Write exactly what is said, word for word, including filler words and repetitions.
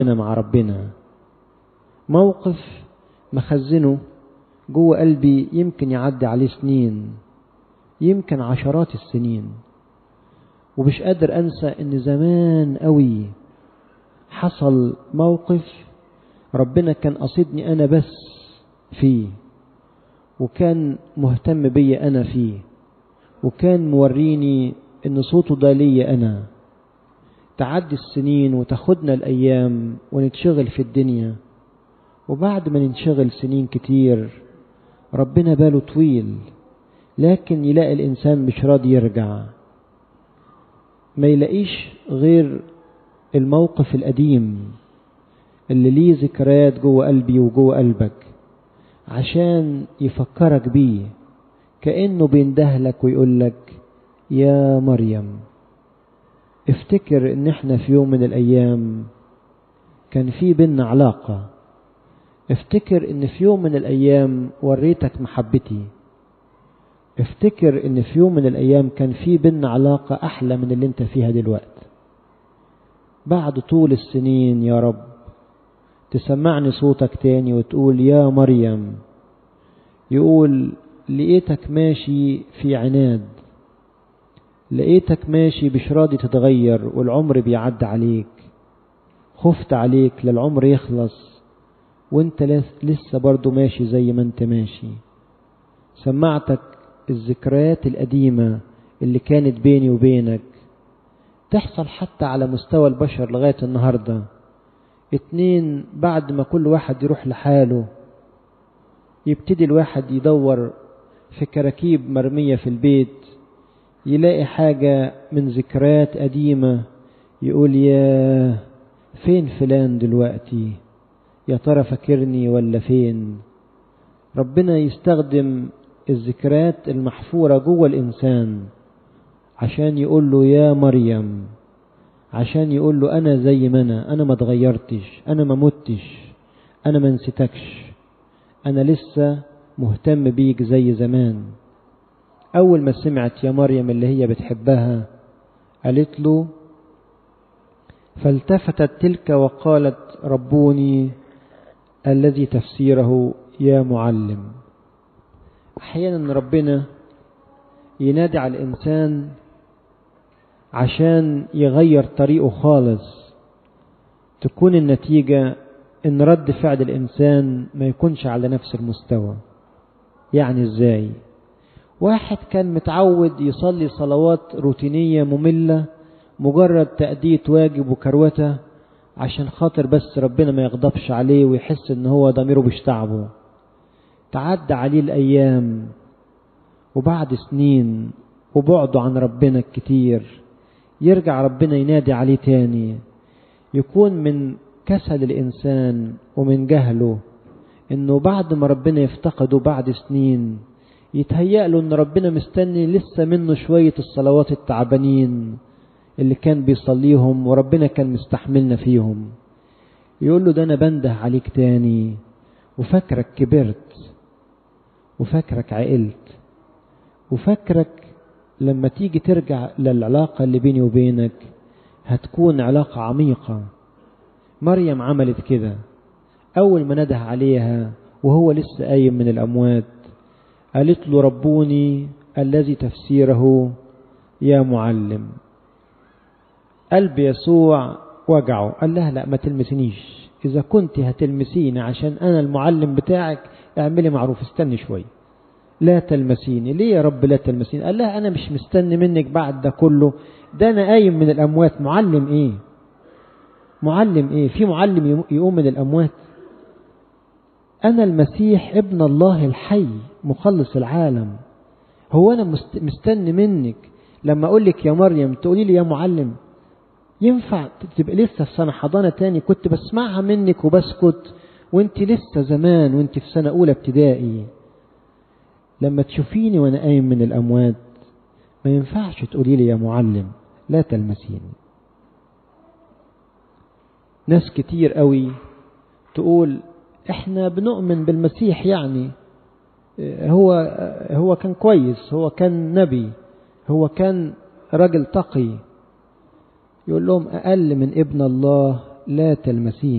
أنا مع ربنا. موقف مخزنه جوه قلبي يمكن يعدي عليه سنين، يمكن عشرات السنين، ومش قادر أنسى إن زمان قوي حصل موقف ربنا كان قصدني أنا بس فيه، وكان مهتم بي أنا فيه، وكان موريني إن صوته ده ليا أنا. تعدي السنين وتاخدنا الأيام ونتشغل في الدنيا، وبعد ما ننشغل سنين كتير ربنا باله طويل، لكن يلاقي الإنسان مش راضي يرجع، ما يلاقيش غير الموقف القديم اللي ليه ذكريات جوه قلبي وجوه قلبك، عشان يفكرك بيه، كأنه بيندهلك ويقولك يا مريم افتكر ان احنا في يوم من الايام كان في بينا علاقة، افتكر ان في يوم من الايام وريتك محبتي، افتكر ان في يوم من الايام كان في بينا علاقة احلى من اللي انت فيها دلوقتي. بعد طول السنين يا رب تسمعني صوتك تاني وتقول يا مريم، يقول لقيتك ماشي في عناد، لقيتك ماشي مش راضي تتغير والعمر بيعد عليك، خفت عليك للعمر يخلص وانت لسه برضو ماشي زي ما انت ماشي. سمعتك الذكريات القديمة اللي كانت بيني وبينك، تحصل حتى على مستوى البشر لغاية النهاردة. اتنين بعد ما كل واحد يروح لحاله يبتدي الواحد يدور في كراكيب مرمية في البيت، يلاقي حاجة من ذكريات قديمة، يقول يا فين فلان دلوقتي، يا ترى فاكرني ولا فين. ربنا يستخدم الذكريات المحفورة جوه الإنسان عشان يقول له يا مريم، عشان يقول له أنا زي ما أنا، أنا ما اتغيرتش، أنا ما متش، أنا ما نسيتكش، أنا لسه مهتم بيك زي زمان. أول ما سمعت يا مريم اللي هي بتحبها قالت له فالتفتت تلك وقالت ربوني الذي تفسيره يا معلم. أحيانا ربنا ينادي على الإنسان عشان يغير طريقه خالص، تكون النتيجة إن رد فعل الإنسان ما يكونش على نفس المستوى. يعني إزاي؟ واحد كان متعود يصلي صلوات روتينية مملة، مجرد تأدية واجب وكروته عشان خاطر بس ربنا ما يغضبش عليه ويحس إن هو ضميره بيشتعبه. تعدى عليه الأيام وبعد سنين وبعده عن ربنا الكتير، يرجع ربنا ينادي عليه تاني. يكون من كسل الإنسان ومن جهله إنه بعد ما ربنا يفتقده بعد سنين يتهيأ له إن ربنا مستني لسه منه شوية الصلوات التعبانين اللي كان بيصليهم وربنا كان مستحملنا فيهم. يقول له ده أنا بنده عليك تاني وفكرك كبرت وفكرك عقلت وفكرك لما تيجي ترجع للعلاقة اللي بيني وبينك هتكون علاقة عميقة. مريم عملت كده، أول ما نده عليها وهو لسه قايم من الأموات قالت له ربوني الذي تفسيره يا معلم. قلب يسوع وجعه، قال لها لا ما تلمسنيش، إذا كنت هتلمسيني عشان أنا المعلم بتاعك اعملي معروف، استني شوي، لا تلمسيني. ليه يا رب لا تلمسيني؟ قال لها أنا مش مستني منك بعد ده كله، ده أنا قايم من الأموات، معلم إيه؟ معلم إيه؟ في معلم يقوم من الأموات؟ أنا المسيح ابن الله الحي مخلص العالم. هو أنا مستني منك لما أقول لك يا مريم تقولي لي يا معلم؟ ينفع تبقى لسه في سنة حضانة تاني كنت بسمعها منك وبسكت وانت لسه زمان وانت في سنة أولى ابتدائي؟ لما تشوفيني وانا قايم من الأموات ما ينفعش تقولي لي يا معلم، لا تلمسيني. ناس كتير قوي تقول احنا بنؤمن بالمسيح، يعني هو هو كان كويس، هو كان نبي، هو كان راجل تقي. يقول لهم أقل من ابن الله لا تلمسين.